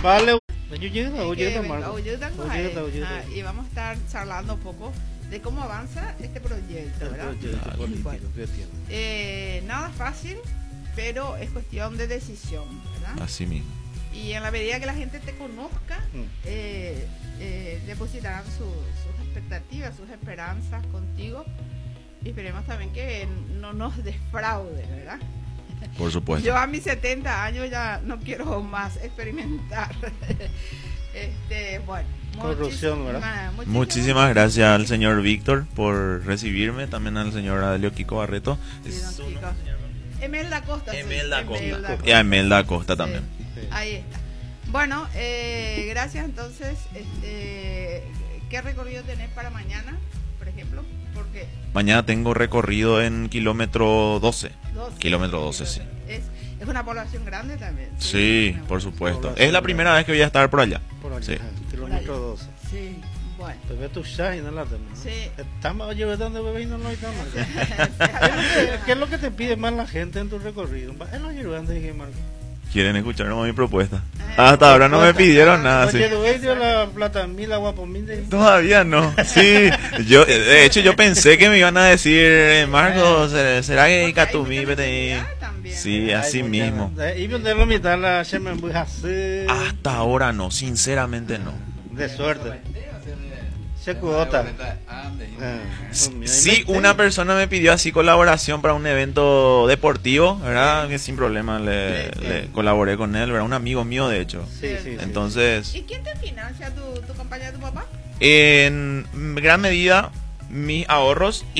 Vale. Y vamos a estar charlando un poco de cómo avanza este proyecto, ¿verdad? Nada fácil, pero es cuestión de decisión, ¿verdad? Así mismo. Y en la medida que la gente te conozca, depositarán sus expectativas, sus esperanzas contigo. Y esperemos también que no nos defraude, ¿verdad? Por supuesto. Yo a mis 70 años ya no quiero más experimentar. Bueno, corrupción, ¿verdad? Muchísimas gracias al señor Víctor por recibirme, también al señor Adelio Kiko Barreto. Emelda Costa. Emelda Costa. Y a Emelda Costa también. Sí. Ahí está. Bueno, gracias. Entonces, ¿qué recorrido tenés para mañana, por ejemplo? Porque mañana tengo recorrido en kilómetro 12. Kilómetro 12, sí. Es una población grande también. Sí, por supuesto. Es la primera vez que voy a estar por allá. Por allá, sí. Kilómetro 12. Sí, bueno. Te ves tu chai, ¿no? Sí. Estamos, oye, ¿dónde bebé y no lo estamos? ¿Qué es lo que te pide más la gente en tu recorrido? Es lo que dije, Marco. Quieren escuchar mi propuesta. Hasta ahora no me pidieron nada. Oye, sí. dio la plata mil, agua por mil. Todavía no. Sí, de hecho yo pensé que me iban a decir, Marco, ¿será que Ikatumí PTI? Sí, así mismo. Hasta ahora no, sinceramente no. De suerte. Se cuota. Sí, una persona me pidió así colaboración para un evento deportivo, ¿verdad? Que sin problema le colaboré con él, ¿verdad? Un amigo mío, de hecho. Sí. Entonces, ¿y quién te financia tu campaña de tu papá? en gran medida mis ahorros y